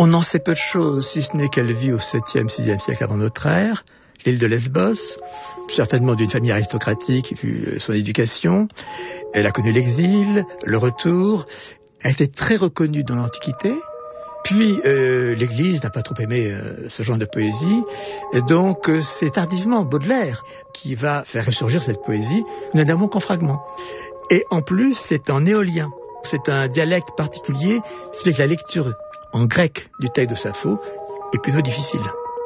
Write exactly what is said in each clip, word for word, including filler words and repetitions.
On en sait peu de choses, si ce n'est qu'elle vit au septième, sixième siècle avant notre ère, l'île de Lesbos, certainement d'une famille aristocratique vu son éducation. Elle a connu l'exil, le retour, elle a été très reconnue dans l'Antiquité. Puis euh, l'Église n'a pas trop aimé euh, ce genre de poésie, et donc euh, c'est tardivement Baudelaire qui va faire ressurgir cette poésie. Nous n'avons qu'en fragments. Et en plus, c'est en éolien. C'est un dialecte particulier, ce qui fait que la lecture en grec du texte de Sappho est plutôt difficile.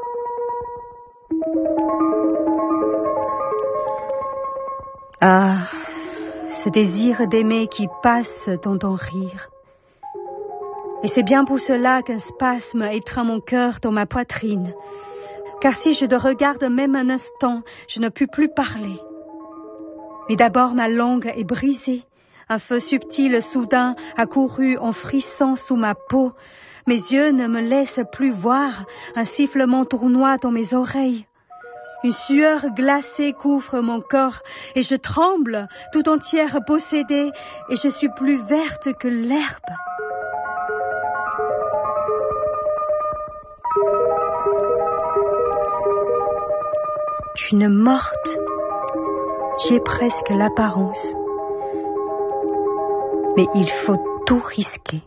Ah, ce désir d'aimer qui passe dans ton rire. Et c'est bien pour cela qu'un spasme étreint mon cœur dans ma poitrine. Car si je te regarde même un instant, je ne puis plus parler. Mais d'abord ma langue est brisée. Un feu subtil soudain a couru en frissant sous ma peau. Mes yeux ne me laissent plus voir. Un sifflement tournoie dans mes oreilles. Une sueur glacée couvre mon corps et je tremble, tout entière possédée, et je suis plus verte que l'herbe. Une morte, j'ai presque l'apparence. Mais il faut tout risquer.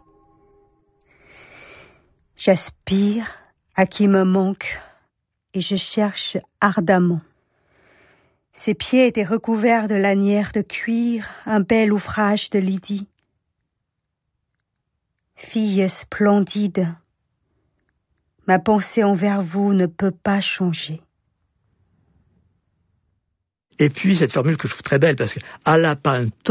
J'aspire à qui me manque et je cherche ardemment. Ses pieds étaient recouverts de lanières de cuir, un bel ouvrage de Lydie. Fille splendide, ma pensée envers vous ne peut pas changer. Et puis cette formule que je trouve très belle, parce que « alla pantolmaton »,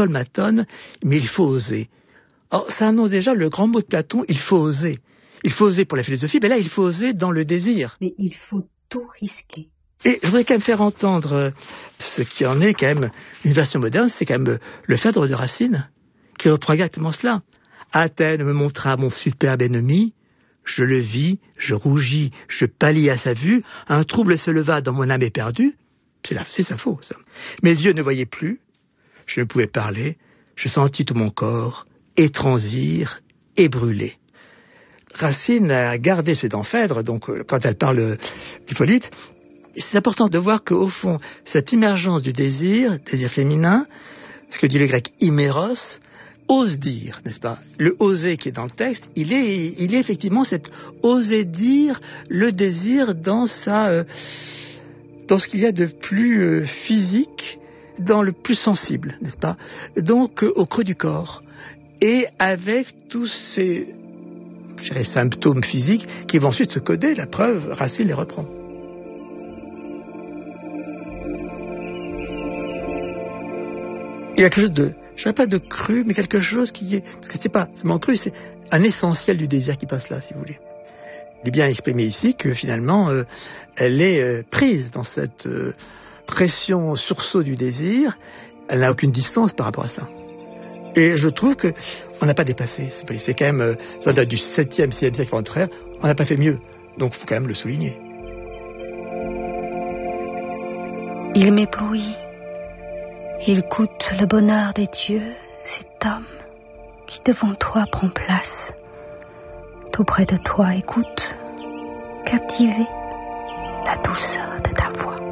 mais il faut oser. Or, ça annonce déjà le grand mot de Platon, il faut oser. Il faut oser pour la philosophie, mais là, il faut oser dans le désir. Mais il faut tout risquer. Et je voudrais quand même faire entendre ce qui en est quand même une version moderne, c'est quand même le Phèdre de Racine, qui reprend exactement cela. Athènes me montra mon superbe ennemi, je le vis, je rougis, je pâlis à sa vue, un trouble se leva dans mon âme éperdue. C'est là, c'est Sappho, ça. Mes yeux ne voyaient plus, je ne pouvais parler, je sentis tout mon corps étransir et brûler. Racine a gardé ce dent Phèdre, donc quand elle parle d'Hippolyte, c'est important de voir qu'au fond, cette immergence du désir, désir féminin, ce que dit le grec iméros, ose dire, n'est-ce pas? Le oser qui est dans le texte, il est, il est effectivement cet oser dire le désir dans sa, euh, dans ce qu'il y a de plus euh, physique, dans le plus sensible, n'est-ce pas? Donc euh, au creux du corps, et avec tous ces, je dirais, symptômes physiques qui vont ensuite se coder. La preuve, Racine les reprend. Il y a quelque chose de, je dirais pas de cru, mais quelque chose qui est, parce que c'est pas seulement cru, c'est un essentiel du désir qui passe là, si vous voulez. Il est bien exprimé ici que finalement, euh, elle est euh, prise dans cette euh, pression sursaut du désir. Elle n'a aucune distance par rapport à ça. Et je trouve que on n'a pas dépassé. C'est quand même, euh, ça date du septième, sixième siècle avant notre ère. On n'a pas fait mieux. Donc, il faut quand même le souligner. Il m'éblouit. Il goûte le bonheur des dieux, cet homme qui devant toi prend place. Tout près de toi écoute, captivé, la douceur de ta voix.